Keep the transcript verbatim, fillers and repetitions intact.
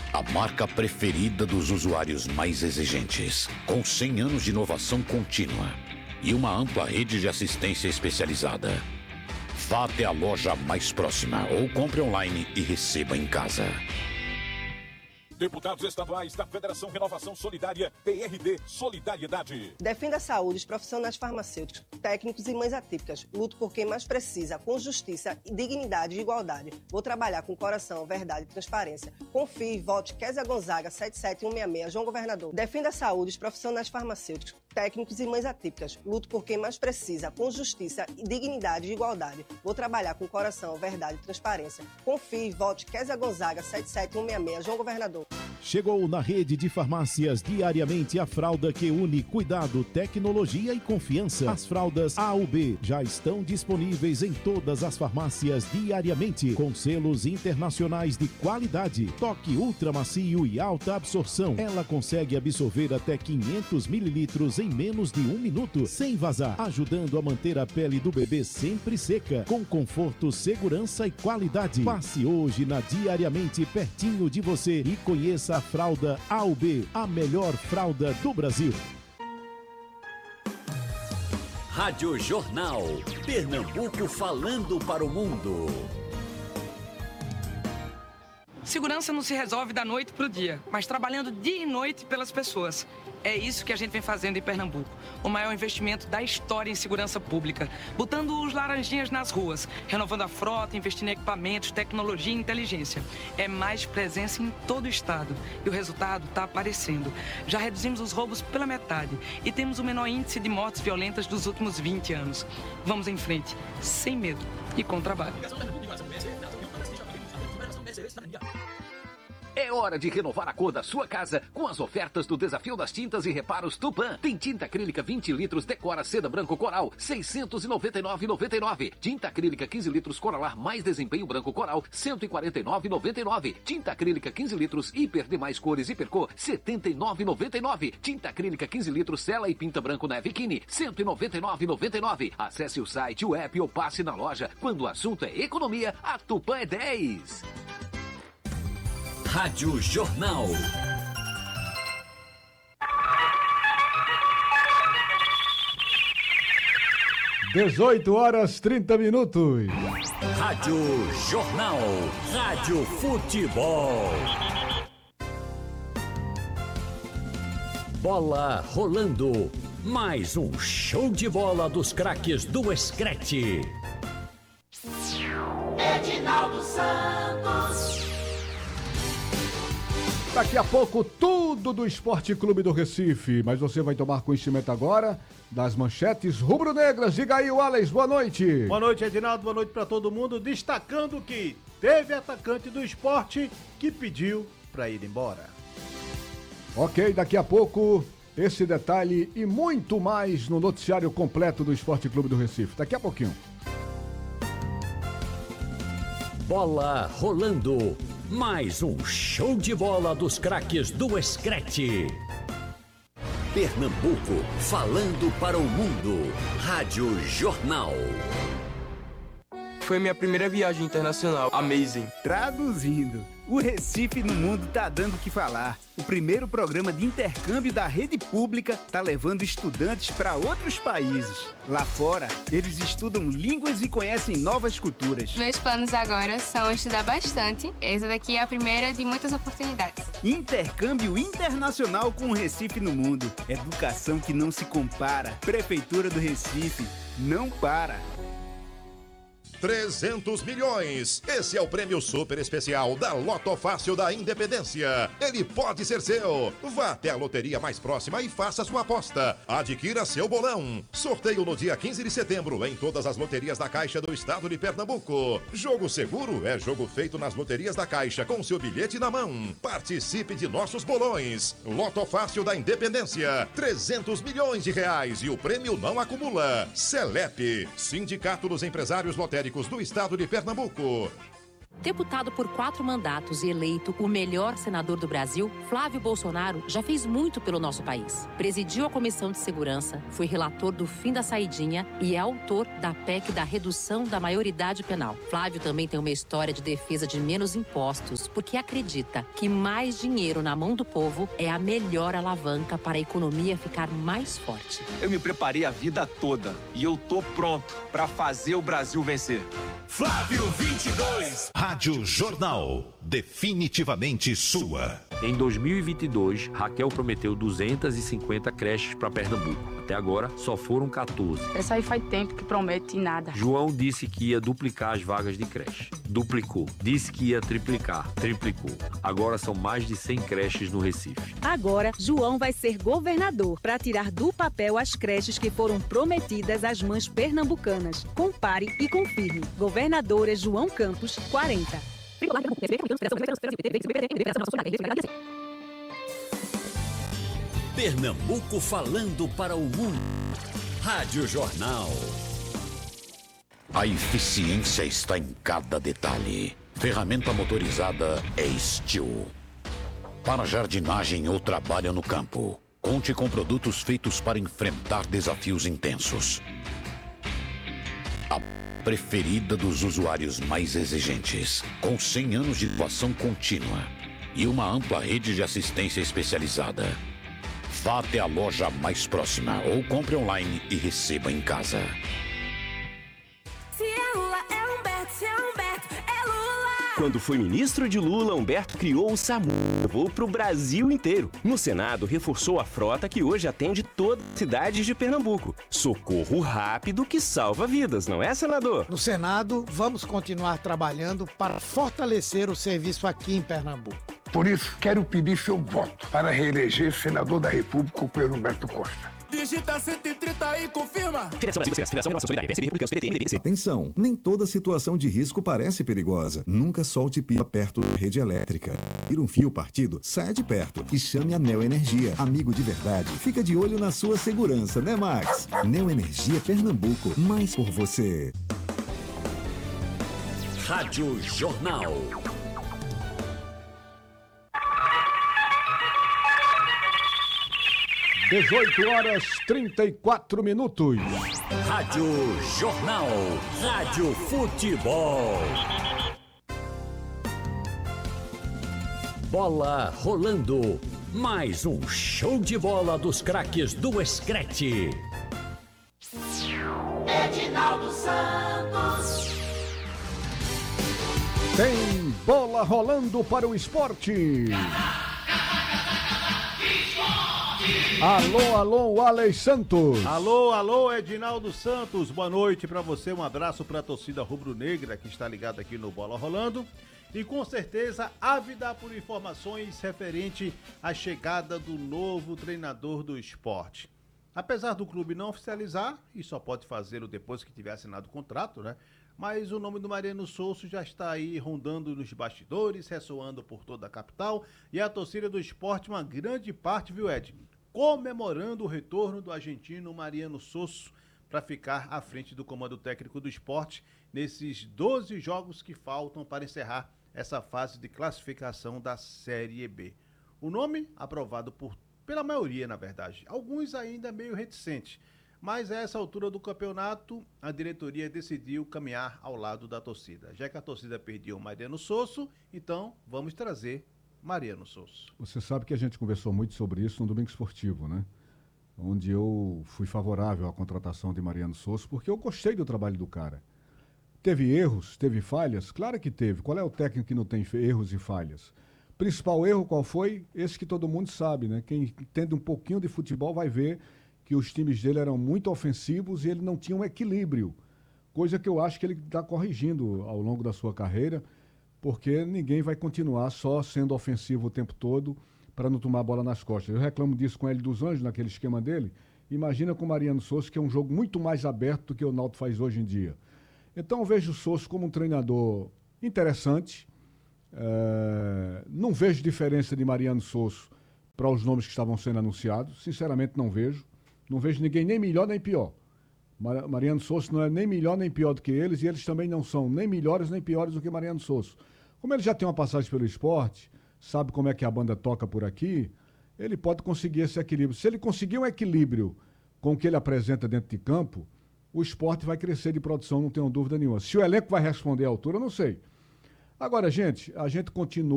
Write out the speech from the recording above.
a marca preferida dos usuários mais exigentes, com cem anos de inovação contínua e uma ampla rede de assistência especializada. Vá até a loja mais próxima ou compre online e receba em casa. Deputados estaduais da Federação Renovação Solidária, P R D Solidariedade. Defenda a saúde dos profissionais farmacêuticos, técnicos e mães atípicas. Luto por quem mais precisa, com justiça, dignidade e igualdade. Vou trabalhar com coração, verdade e transparência. Confie e vote Kézia Gonzaga, sete sete um seis seis, João Governador. Defenda a saúde dos profissionais farmacêuticos, técnicos e mães atípicas. Luto por quem mais precisa, com justiça, dignidade e igualdade. Vou trabalhar com coração, verdade e transparência. Confie e vote Kézia Gonzaga, sete sete um seis seis, João Governador. Chegou na rede de farmácias diariamente a fralda que une cuidado, tecnologia e confiança. As fraldas A U B já estão disponíveis em todas as farmácias diariamente, com selos internacionais de qualidade, toque ultra macio e alta absorção. Ela consegue absorver até quinhentos mililitros em menos de um minuto, sem vazar, ajudando a manter a pele do bebê sempre seca, com conforto, segurança e qualidade. Passe hoje na Diariamente pertinho de você e conheça a fralda A U B, a melhor fralda do Brasil. Rádio Jornal, Pernambuco falando para o mundo. Segurança não se resolve da noite para o dia, mas trabalhando dia e noite pelas pessoas. É isso que a gente vem fazendo em Pernambuco. O maior investimento da história em segurança pública. Botando os laranjinhas nas ruas, renovando a frota, investindo em equipamentos, tecnologia e inteligência. É mais presença em todo o estado. E o resultado está aparecendo. Já reduzimos os roubos pela metade e temos o menor índice de mortes violentas dos últimos vinte anos. Vamos em frente, sem medo e com trabalho. É hora de renovar a cor da sua casa com as ofertas do Desafio das Tintas e Reparos Tupã. Tem tinta acrílica vinte litros Decora Seda Branco Coral, seiscentos e noventa e nove reais e noventa e nove centavos. Tinta acrílica quinze litros Coralar mais Desempenho Branco Coral, cento e quarenta e nove reais e noventa e nove centavos. Tinta acrílica quinze litros Hiper Demais Cores Hipercor, setenta e nove reais e noventa e nove centavos. Tinta acrílica quinze litros Sela e Pinta Branco Neve Kine, cento e noventa e nove reais e noventa e nove centavos. Acesse o site, o app ou passe na loja. Quando o assunto é economia, a Tupã é dez. Rádio Jornal. dezoito horas trinta minutos. Rádio Jornal. Rádio Futebol. Bola rolando. Mais um show de bola dos craques do Screte. Edinaldo Santos. Daqui a pouco, tudo do Esporte Clube do Recife. Mas você vai tomar conhecimento agora das manchetes rubro-negras. Diga aí, Wallace, boa noite. Boa noite, Edinaldo. Boa noite para todo mundo. Destacando que teve atacante do Esporte que pediu para ir embora. Ok, daqui a pouco, esse detalhe e muito mais no noticiário completo do Esporte Clube do Recife. Daqui a pouquinho. Bola rolando. Mais um show de bola dos craques do Screte. Pernambuco, falando para o mundo. Rádio Jornal. Foi minha primeira viagem internacional. Amazing. Traduzindo, o Recife no Mundo tá dando o que falar. O primeiro programa de intercâmbio da rede pública tá levando estudantes para outros países. Lá fora, eles estudam línguas e conhecem novas culturas. Meus planos agora são estudar bastante. Essa daqui é a primeira de muitas oportunidades. Intercâmbio internacional com o Recife no Mundo. Educação que não se compara. Prefeitura do Recife, não para. trezentos milhões. Esse é o prêmio super especial da Loto Fácil da Independência. Ele pode ser seu. Vá até a loteria mais próxima e faça sua aposta. Adquira seu bolão. Sorteio no dia quinze de setembro em todas as loterias da Caixa do Estado de Pernambuco. Jogo seguro é jogo feito nas loterias da Caixa com seu bilhete na mão. Participe de nossos bolões. Loto Fácil da Independência. trezentos milhões de reais e o prêmio não acumula. Celep, Sindicato dos Empresários Lotéricos do Estado de Pernambuco. Deputado por quatro mandatos e eleito o melhor senador do Brasil, Flávio Bolsonaro já fez muito pelo nosso país. Presidiu a Comissão de Segurança, foi relator do fim da saidinha e é autor da P E C da redução da maioridade penal. Flávio também tem uma história de defesa de menos impostos, porque acredita que mais dinheiro na mão do povo é a melhor alavanca para a economia ficar mais forte. Eu me preparei a vida toda e eu tô pronto para fazer o Brasil vencer. Flávio vinte e dois. Rádio Jornal. Definitivamente sua. Em dois mil e vinte e dois, Raquel prometeu duzentas e cinquenta creches para Pernambuco. Até agora, só foram quatorze. Essa aí faz tempo que promete nada. João disse que ia duplicar as vagas de creche. Duplicou. Disse que ia triplicar. Triplicou. Agora são mais de cem creches no Recife. Agora, João vai ser governador para tirar do papel as creches que foram prometidas às mães pernambucanas. Compare e confirme. Governador é João Campos, quarenta. Pernambuco falando para o mundo. Rádio Jornal. A eficiência está em cada detalhe. Ferramenta motorizada é Steel. Para jardinagem ou trabalho no campo, conte com produtos feitos para enfrentar desafios intensos. A preferida dos usuários mais exigentes, com cem anos de inovação contínua e uma ampla rede de assistência especializada. Vá até a loja mais próxima ou compre online e receba em casa. Se é Lula, é Humberto, se é Humberto, é Lula! Quando foi ministro de Lula, Humberto criou o SAMU, levou para o Brasil inteiro. No Senado, reforçou a frota que hoje atende todas as cidades de Pernambuco. Socorro rápido que salva vidas, não é, senador? No Senado, vamos continuar trabalhando para fortalecer o serviço aqui em Pernambuco. Por isso, quero pedir seu voto para reeleger senador da República, o Pedro Humberto Costa. Digita cento e trinta e confirma. Federação Brasil, Federação Relação Solidária, P S B, Republicanos, P D T, M D B. Atenção, nem toda situação de risco parece perigosa. Nunca solte pilha perto da rede elétrica. Ir um fio partido, saia de perto e chame a Neo Energia. Amigo de verdade, fica de olho na sua segurança, né, Max? Neo Energia Pernambuco, mais por você. Rádio Jornal. dezoito horas e trinta e quatro minutos. Rádio Jornal. Rádio Futebol. Bola rolando. Mais um show de bola dos craques do Screte. Edinaldo Santos. Tem bola rolando para o esporte. Alô, alô, Alex Santos. Alô, alô, Edinaldo Santos. Boa noite pra você, um abraço pra torcida rubro-negra que está ligada aqui no Bola Rolando. E com certeza, ávida por informações referente à chegada do novo treinador do esporte. Apesar do clube não oficializar, e só pode fazê-lo depois que tiver assinado o contrato, né? Mas o nome do Mariano Souza já está aí rondando nos bastidores, ressoando por toda a capital. E a torcida do esporte, uma grande parte, viu, Ed? Comemorando o retorno do argentino Mariano Souza para ficar à frente do comando técnico do esporte nesses doze jogos que faltam para encerrar essa fase de classificação da Série B. O nome aprovado por, pela maioria, na verdade. Alguns ainda meio reticentes. Mas a essa altura do campeonato, a diretoria decidiu caminhar ao lado da torcida. Já que a torcida perdeu o Mariano Souza, então vamos trazer Mariano Souza. Você sabe que a gente conversou muito sobre isso no Domingo Esportivo, né? Onde eu fui favorável à contratação de Mariano Souza, porque eu gostei do trabalho do cara. Teve erros, teve falhas? Claro que teve. Qual é o técnico que não tem erros e falhas? Principal erro qual foi? Esse que todo mundo sabe, né? Quem entende um pouquinho de futebol vai ver que os times dele eram muito ofensivos e ele não tinha um equilíbrio. Coisa que eu acho que ele está corrigindo ao longo da sua carreira, porque ninguém vai continuar só sendo ofensivo o tempo todo para não tomar a bola nas costas. Eu reclamo disso com o Hélio dos Anjos, naquele esquema dele. Imagina com o Mariano Souza, que é um jogo muito mais aberto do que o Náutico faz hoje em dia. Então eu vejo o Souza como um treinador interessante. É... Não vejo diferença de Mariano Souza para os nomes que estavam sendo anunciados. Sinceramente não vejo. Não vejo ninguém nem melhor nem pior. Mariano Souza não é nem melhor nem pior do que eles, e eles também não são nem melhores nem piores do que Mariano Souza. Como ele já tem uma passagem pelo esporte, sabe como é que a banda toca por aqui, ele pode conseguir esse equilíbrio. Se ele conseguir um equilíbrio com o que ele apresenta dentro de campo, o esporte vai crescer de produção, não tenho dúvida nenhuma. Se o elenco vai responder à altura, eu não sei. Agora, gente, a gente continua